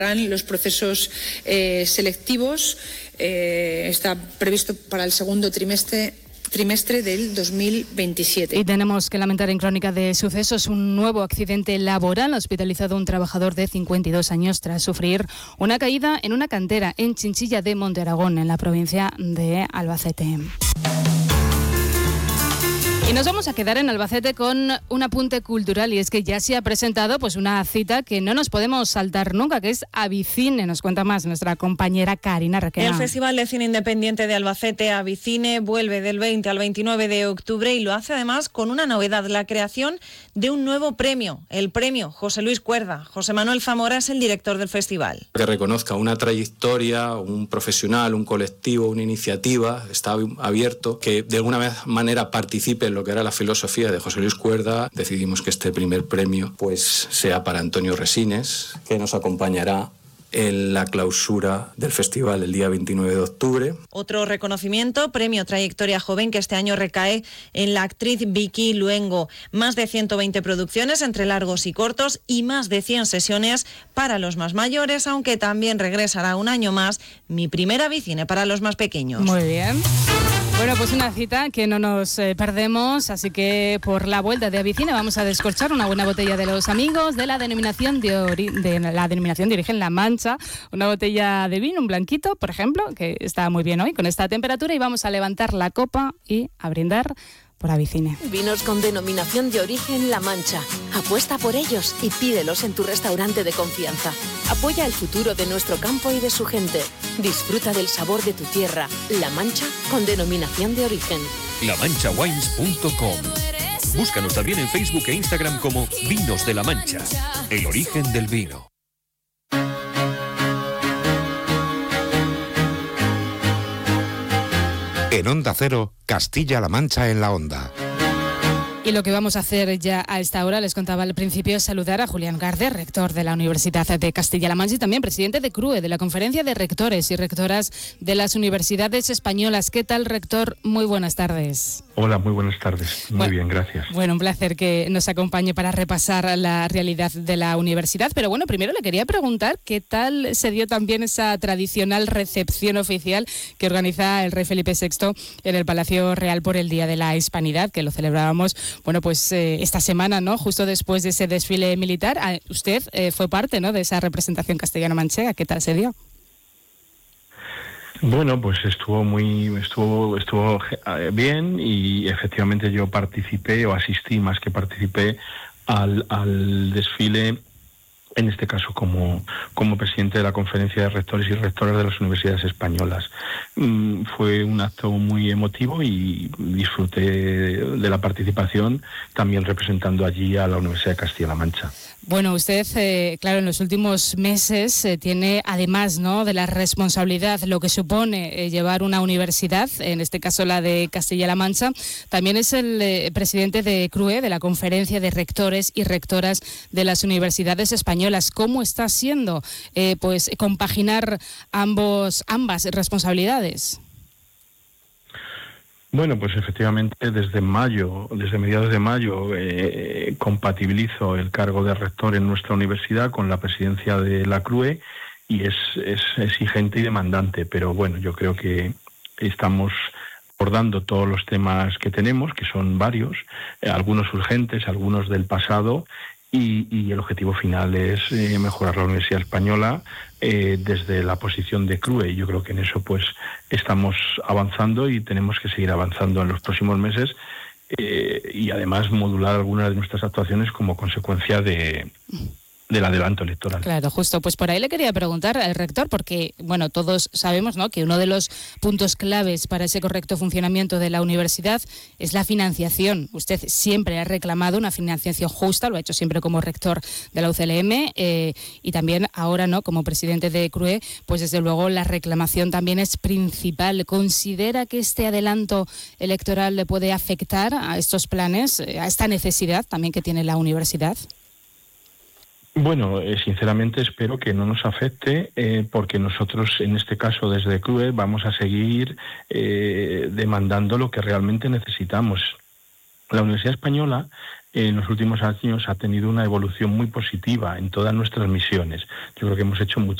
Los procesos selectivos está previsto para el segundo trimestre del 2027. Y tenemos que lamentar en Crónica de Sucesos un nuevo accidente laboral. Hospitalizado un trabajador de 52 años tras sufrir una caída en una cantera en Chinchilla de Montearagón, en la provincia de Albacete. Y nos vamos a quedar en Albacete con un apunte cultural, y es que ya se ha presentado pues una cita que no nos podemos saltar nunca, que es Avicine. Nos cuenta más nuestra compañera Karina Requena. El Festival de Cine Independiente de Albacete, Avicine, vuelve del 20 al 29 de octubre y lo hace además con una novedad, la creación de un nuevo premio, el premio José Luis Cuerda. José Manuel Zamora es el director del festival. Que reconozca una trayectoria, un profesional, un colectivo, una iniciativa, está abierto, que de alguna manera participe en lo que era la filosofía de José Luis Cuerda. Decidimos que este primer premio pues sea para Antonio Resines, que nos acompañará en la clausura del festival el día 29 de octubre. Otro reconocimiento, premio Trayectoria Joven, que este año recae en la actriz Vicky Luengo. Más de 120 producciones entre largos y cortos y más de 100 sesiones para los más mayores, aunque también regresará un año más Mi Primera Avicine para los más pequeños. Muy bien. Bueno, pues una cita que no nos perdemos, así que por la vuelta de Avicine vamos a descorchar una buena botella de los amigos de la denominación de origen La Mancha, una botella de vino, un blanquito, por ejemplo, que está muy bien hoy con esta temperatura, y vamos a levantar la copa y a brindar por Avicine. Vinos con denominación de origen La Mancha. Apuesta por ellos y pídelos en tu restaurante de confianza. Apoya el futuro de nuestro campo y de su gente. Disfruta del sabor de tu tierra. La Mancha con denominación de origen. lamanchawines.com. Búscanos también en Facebook e Instagram como Vinos de La Mancha. El origen del vino. En Onda Cero, Castilla-La Mancha en la Onda. Y lo que vamos a hacer ya a esta hora, les contaba al principio, es saludar a Julián Garde, rector de la Universidad de Castilla-La Mancha y también presidente de CRUE, de la Conferencia de Rectores y Rectoras de las Universidades Españolas. ¿Qué tal, rector? Muy buenas tardes. Hola, muy buenas tardes. Muy bien, gracias. Bueno, un placer que nos acompañe para repasar la realidad de la universidad. Pero bueno, primero le quería preguntar qué tal se dio también esa tradicional recepción oficial que organiza el rey Felipe VI en el Palacio Real por el Día de la Hispanidad, que lo celebrábamos, bueno, pues esta semana, ¿no? Justo después de ese desfile militar. Usted fue parte, ¿no?, de esa representación castellano-manchega. ¿Qué tal se dio? Bueno, pues estuvo bien, y efectivamente yo participé, o asistí más que participé, al desfile, en este caso como presidente de la Conferencia de Rectores y Rectoras de las Universidades Españolas. Fue un acto muy emotivo y disfruté de la participación, también representando allí a la Universidad de Castilla-La Mancha. Bueno, usted, claro, en los últimos meses tiene, además, ¿no?, de la responsabilidad, lo que supone llevar una universidad, en este caso la de Castilla-La Mancha, también es el presidente de CRUE, de la Conferencia de Rectores y Rectoras de las Universidades Españolas. ¿Cómo está siendo pues compaginar ambas responsabilidades? Bueno, pues efectivamente desde mediados de mayo, compatibilizo el cargo de rector en nuestra universidad con la presidencia de la CRUE, y es exigente y demandante, pero bueno, yo creo que estamos abordando todos los temas que tenemos, que son varios, algunos urgentes, algunos del pasado, y el objetivo final es mejorar la Universidad Española desde la posición de CRUE. Y yo creo que en eso pues estamos avanzando y tenemos que seguir avanzando en los próximos meses, y además modular algunas de nuestras actuaciones como consecuencia del adelanto electoral. Claro, justo. Pues por ahí le quería preguntar al rector, porque, bueno, todos sabemos, ¿no?, que uno de los puntos claves para ese correcto funcionamiento de la universidad es la financiación. Usted siempre ha reclamado una financiación justa, lo ha hecho siempre como rector de la UCLM, y también ahora, ¿no?, como presidente de CRUE, pues desde luego la reclamación también es principal. ¿Considera que este adelanto electoral le puede afectar a estos planes, a esta necesidad también que tiene la universidad? Bueno, sinceramente espero que no nos afecte, porque nosotros, en este caso desde CRUE, vamos a seguir demandando lo que realmente necesitamos. La Universidad Española en los últimos años ha tenido una evolución muy positiva en todas nuestras misiones. Yo creo que hemos hecho